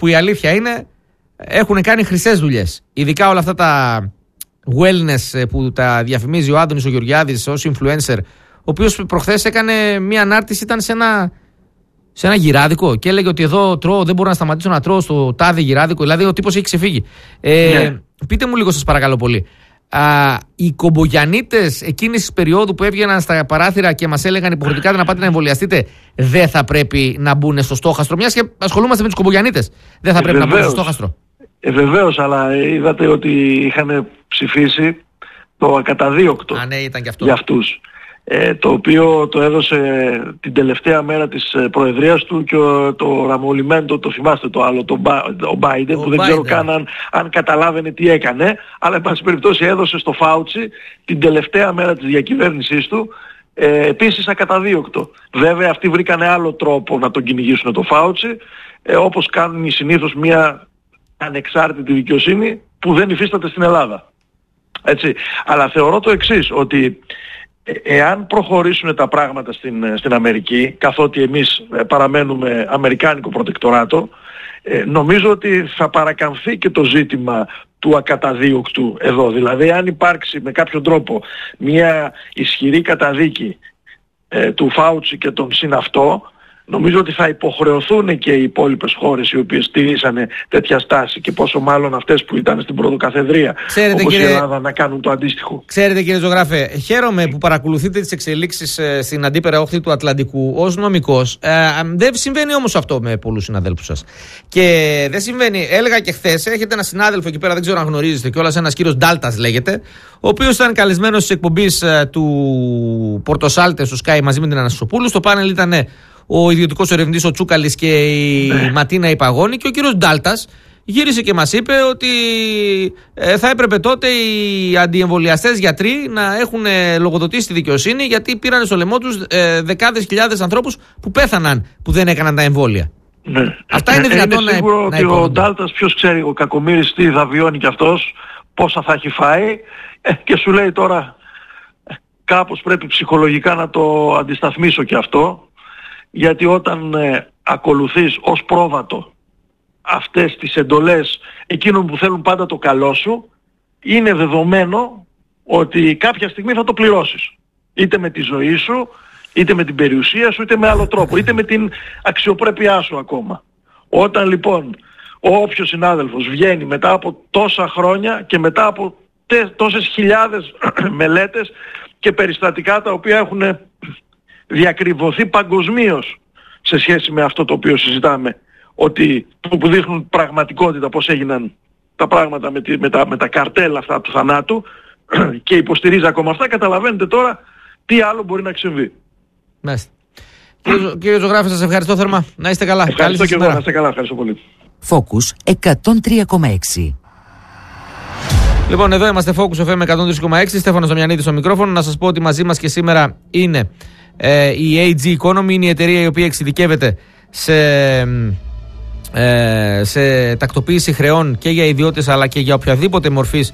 που η αλήθεια είναι έχουν κάνει χρυσές δουλειές. Ειδικά όλα αυτά τα wellness που τα διαφημίζει ο Άδωνης ο Γεωργιάδης ως influencer, ο οποίος προχθές έκανε μια ανάρτηση, ήταν σε ένα γυράδικο και έλεγε ότι εδώ τρώω, δεν μπορώ να σταματήσω να τρώω στο τάδε γυράδικο. Δηλαδή ο τύπος έχει ξεφύγει. Πείτε μου λίγο, σας παρακαλώ πολύ. Οι κομπογιανίτες εκείνης της περίοδου που έβγαιναν στα παράθυρα και μας έλεγαν υποχρεωτικά να πάτε να εμβολιαστείτε, δεν θα πρέπει να μπουν στο στόχαστρο? Μιας και ασχολούμαστε με τους κομπογιανίτες, δεν θα πρέπει να μπουν στο στόχαστρο? Βεβαίως, αλλά είδατε ότι είχαν ψηφίσει το ακαταδίωκτο ήταν και αυτό. Για αυτούς. Το οποίο το έδωσε την τελευταία μέρα της προεδρίας του και το Ραμολιμέντο, το θυμάστε το άλλο, ο Μπάιντεν, που δεν ξέρω καν αν καταλάβαινε τι έκανε, αλλά εν πάση περιπτώσει έδωσε στο Φάουτσι την τελευταία μέρα της διακυβέρνησής του επίσης ακαταδίωκτο. Βέβαια αυτοί βρήκανε άλλο τρόπο να τον κυνηγήσουν το Φάουτσι, όπως κάνουν συνήθως μια ανεξάρτητη δικαιοσύνη που δεν υφίσταται στην Ελλάδα. Έτσι. Αλλά θεωρώ το εξής, ότι εάν προχωρήσουν τα πράγματα στην Αμερική, καθότι εμείς παραμένουμε αμερικάνικο προτεκτοράτο, νομίζω ότι θα παρακαμφθεί και το ζήτημα του ακαταδίωκτου εδώ. Δηλαδή αν υπάρξει με κάποιον τρόπο μια ισχυρή καταδίκη του Φάουτσι και των συναυτό, νομίζω ότι θα υποχρεωθούν και οι υπόλοιπες χώρες οι οποίες στηρίσανε τέτοια στάση, και πόσο μάλλον αυτές που ήταν στην πρωτοκαθεδρία, όπως η Ελλάδα, να κάνουν το αντίστοιχο. Ξέρετε κύριε Ζωγράφε, χαίρομαι που παρακολουθείτε τις εξελίξεις στην αντίπερα όχθη του Ατλαντικού ως νομικός. Δεν συμβαίνει όμως αυτό με πολλούς συναδέλφους σας. Και δεν συμβαίνει, έλεγα και χθες, έχετε ένα συνάδελφο εκεί πέρα, δεν ξέρω αν γνωρίζετε κιόλας, ένας κύριος Ντάλτας λέγεται, ο οποίος ήταν καλεσμένος στις εκπομπής του Πορτοσάλτε στο Sky μαζί με την Αναστασοπούλου. Στο πάνελ ήταν ο ιδιωτικός ερευνητής ο Τσούκαλης και η Ματίνα Υπαγώνη, και ο κύριος Ντάλτας γύρισε και μας είπε ότι θα έπρεπε τότε οι αντιεμβολιαστές γιατροί να έχουν λογοδοτήσει τη δικαιοσύνη, γιατί πήραν στο λαιμό τους δεκάδες χιλιάδες ανθρώπους που πέθαναν που δεν έκαναν τα εμβόλια. Ναι. Αυτά είναι δυνατόν να σίγουρο ότι ο Ντάλτας, ποιος ξέρει, ο κακομοίρης τι θα βιώνει κι αυτός, πόσα θα έχει φάει, και σου λέει τώρα κάπως πρέπει ψυχολογικά να το αντισταθμίσω κι αυτό. Γιατί όταν ακολουθείς ως πρόβατο αυτές τις εντολές εκείνων που θέλουν πάντα το καλό σου, είναι δεδομένο ότι κάποια στιγμή θα το πληρώσεις. Είτε με τη ζωή σου, είτε με την περιουσία σου, είτε με άλλο τρόπο, είτε με την αξιοπρέπειά σου ακόμα. Όταν λοιπόν όποιος συνάδελφος βγαίνει μετά από τόσα χρόνια και μετά από τόσες χιλιάδες μελέτες και περιστατικά τα οποία έχουν διακριβωθεί παγκοσμίως σε σχέση με αυτό το οποίο συζητάμε, ότι που δείχνουν πραγματικότητα πώς έγιναν τα πράγματα με τα καρτέλ αυτά του θανάτου, και υποστηρίζει ακόμα αυτά, καταλαβαίνετε τώρα τι άλλο μπορεί να συμβεί. Μάλιστα. Κύριε Ζωγράφη, σας ευχαριστώ θερμά. Να είστε καλά. Ευχαριστώ και εγώ, να είστε καλά. Ευχαριστώ πολύ. Focus 103,6. Λοιπόν, εδώ είμαστε, Focus FM 103,6. Στέφανος Δομιανίδης στο μικρόφωνο. Να σας πω ότι μαζί μας και σήμερα είναι η AG Economy, είναι η εταιρεία η οποία εξειδικεύεται σε τακτοποίηση χρεών και για ιδιώτες αλλά και για οποιαδήποτε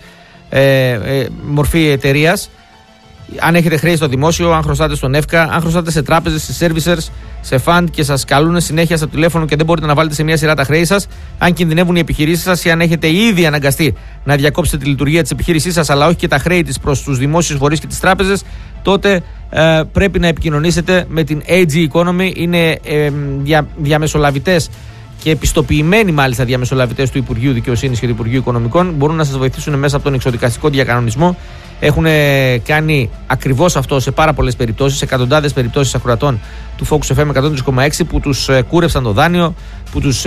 μορφή εταιρείας. Αν έχετε χρέη στο δημόσιο, αν χρωστάτε στον ΕΦΚΑ, αν χρωστάτε σε τράπεζες, σε servicers, σε fund και σας καλούν συνέχεια στο τηλέφωνο και δεν μπορείτε να βάλετε σε μια σειρά τα χρέη σας, αν κινδυνεύουν οι επιχειρήσεις σας ή αν έχετε ήδη αναγκαστεί να διακόψετε τη λειτουργία της επιχείρησής σας αλλά όχι και τα χρέη της προς τους δημόσιους φορείς και τις τράπεζες, τότε πρέπει να επικοινωνήσετε με την AG Economy. Είναι διαμεσολαβητές και επιστοποιημένοι μάλιστα διαμεσολαβητές του Υπουργείου Δικαιοσύνης και του Υπουργείου Οικονομικών. Μπορούν να σας βοηθήσουν μέσα από τον εξοδικαστικό διακανονισμό. Έχουν κάνει ακριβώς αυτό σε πάρα πολλές περιπτώσεις, σε εκατοντάδες περιπτώσεις ακροατών του Focus FM 103,6 που τους κούρευσαν το δάνειο, που τους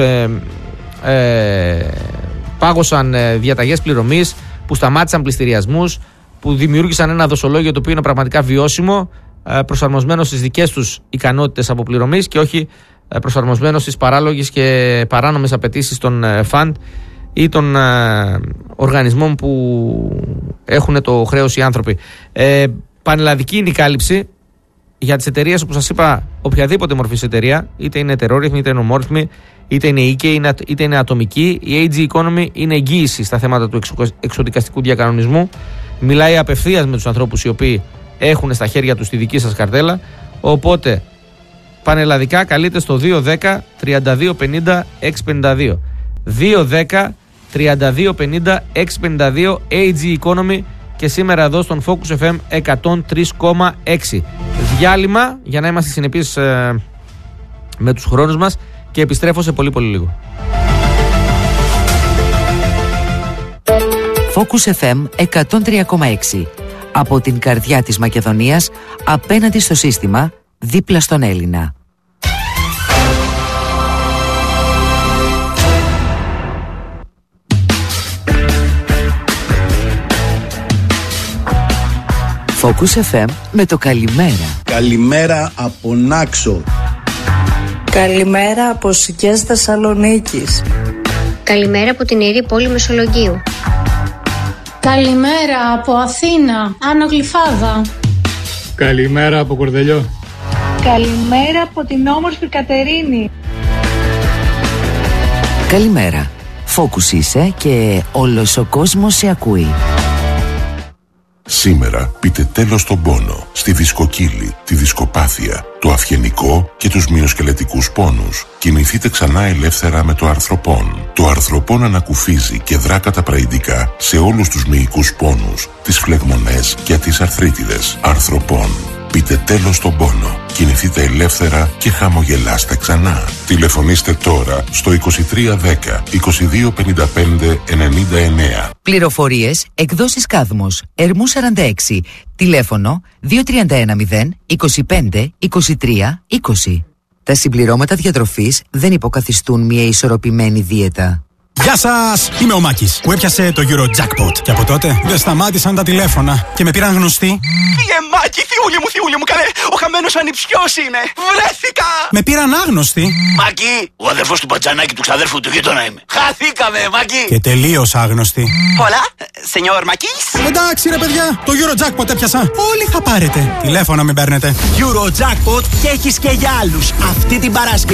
πάγωσαν διαταγές πληρωμής, που σταμάτησαν πληστηριασμούς, που δημιούργησαν ένα δοσολόγιο το οποίο είναι πραγματικά βιώσιμο, προσαρμοσμένο στις δικές τους ικανότητες αποπληρωμής και όχι προσαρμοσμένο στις παράλογες και παράνομες απαιτήσεις των φαντ ή των οργανισμών που έχουν το χρέος οι άνθρωποι. Πανελλαδική είναι η κάλυψη για τις εταιρείες, όπως σας είπα, οποιαδήποτε μορφή εταιρεία, είτε είναι ετερόρυθμη, είτε είναι ομόρυθμη, είτε είναι οίκαιη, είτε είναι ατομική. Η AG Economy είναι εγγύηση στα θέματα του εξοδικαστικού διακανονισμού. Μιλάει απευθείας με τους ανθρώπους οι οποίοι έχουν στα χέρια τους τη δική σας καρτέλα. Οπότε πανελλαδικά καλείτε στο 210 32 50 652. 210-3250-652 AG Economy και σήμερα εδώ στον Focus FM 103,6. Διάλειμμα για να είμαστε συνεπείς με τους χρόνους μας και επιστρέφω σε πολύ λίγο. Focus FM 103,6. Από την καρδιά της Μακεδονίας, απέναντι στο σύστημα, δίπλα στον Έλληνα. Focus FM με το καλημέρα. Καλημέρα από Νάξο. Καλημέρα από Σικές Θεσσαλονίκης. Καλημέρα από την ιερή πόλη Μεσολογγίου. Καλημέρα από Αθήνα, Άνω Γλυφάδα. Καλημέρα από Κορδελιό. Καλημέρα από την όμορφη Κατερίνη. Καλημέρα. Focus είσαι και όλος ο κόσμος σε ακούει. Σήμερα πείτε τέλος στον πόνο, στη δισκοκύλη, τη δισκοπάθεια, το αυγενικό και τους μυοσκελετικούς πόνους. Κινηθείτε ξανά ελεύθερα με το αρθροπόν. Το αρθροπόν ανακουφίζει και δρά καταπραγητικά σε όλους τους μυϊκούς πόνους, τις φλεγμονές και τις αρθρίτιδες. Αρθροπόν. Πείτε τέλος στον πόνο. Κινηθείτε ελεύθερα και χαμογελάστε ξανά. Τηλεφωνήστε τώρα στο 2310 2255 99. Πληροφορίες, εκδόσεις Κάδμος, Ερμού 46, τηλέφωνο 2310 25 23 20. Τα συμπληρώματα διατροφής δεν υποκαθιστούν μια ισορροπημένη δίαιτα. Γεια σας! Είμαι ο Μάκης που έπιασε το Eurojackpot. Και από τότε δεν σταμάτησαν τα τηλέφωνα και με πήραν γνωστοί. Φύγε Μάκη, θειούλη μου, καλέ! Ο χαμένος ανιψιός είναι! Βρέθηκα! Με πήραν άγνωστοι. Μάκη, ο αδερφός του Πατζανάκη του ξαδέρφου του γείτονα είμαι. Χαθήκαμε, Μάκη! Και τελείως άγνωστοι. Πολλά, σενιόρ Μάκης. Εντάξει ρε παιδιά, το Eurojackpot έπιασα. Όλοι θα πάρετε. Τηλέφωνα μην παίρνετε. Eurojackpot και έχεις και για άλλους. Αυτή την Παρασκευή